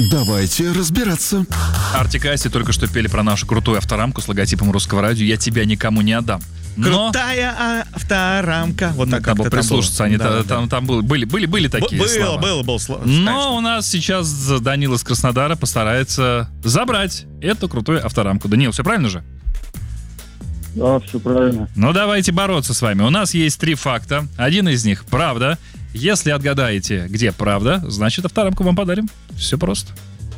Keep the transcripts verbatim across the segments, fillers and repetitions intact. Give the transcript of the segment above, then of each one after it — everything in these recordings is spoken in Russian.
Давайте разбираться. Артик и Асти только что пели про нашу крутую авторамку с логотипом Русского радио «Я тебя никому не отдам». Но... Крутая авторамка. Вот так надо как-то прислушаться. там Они было. та- Да, там, там было- были, были, были такие Было, слова. было, было. сло- Но конечно. у нас сейчас Данил из Краснодара постарается забрать эту крутую авторамку. Данил, все правильно же? Да, все правильно. Ну, давайте бороться с вами. У нас есть три факта. Один из них — правда. Если отгадаете, где правда, значит, авторамку вам подарим. Все просто.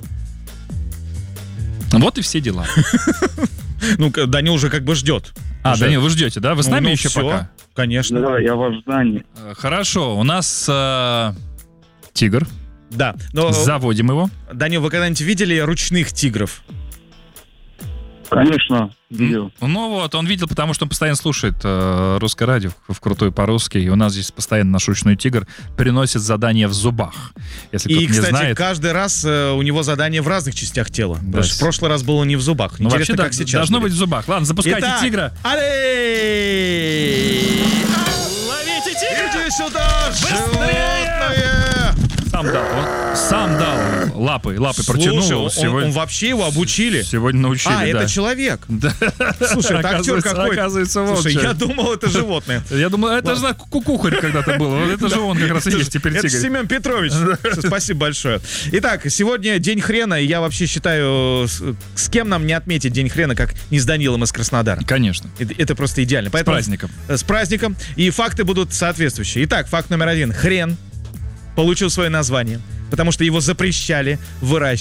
Вот и все дела. Ну, Данил уже как бы ждет. А, Уже. Данил, вы ждете, да? Вы с Ну, нами ну, еще всё. пока? Конечно. Да, я в ожидании. Э, Хорошо, у нас э, тигр. Да. Но, Заводим его. Данил, вы когда-нибудь видели ручных тигров? Конечно, видел. Ну вот, он видел, потому что он постоянно слушает э, русское радио в крутой по-русски. И у нас здесь постоянно наш ручной тигр приносит задания в зубах. Если И, кто-то не кстати, знает. каждый раз э, у него задание в разных частях тела. Да. Потому что в прошлый раз было не в зубах. Ну, Интересно, вообще, как да, сейчас должно будет. быть в зубах. Ладно, запускайте Итак, тигра. Алей! Ловите тигра! Иди сюда, животное! Сам дал, он сам дал лапы, лапы протянул. Слушай, он, сегодня, он вообще его обучили. сегодня научили, А, да. это человек. Да. Слушай, это актер Оказывается- какой-то. оказывается, вот Слушай, что. я думал, это животное. Я думаю, это же кукухарь когда-то был. Вот это же он как раз и Это есть ж- теперь Это ж тигр. Семен Петрович. Спасибо большое. Итак, сегодня день хрена, и я вообще считаю, с, с кем нам не отметить день хрена, как не с Данилом из Краснодара. Конечно. Это, это просто идеально. С Поэтому, праздником. э, С праздником. И факты будут соответствующие. Итак, факт номер один. Хрен получил свое название, потому что его запрещали выращивать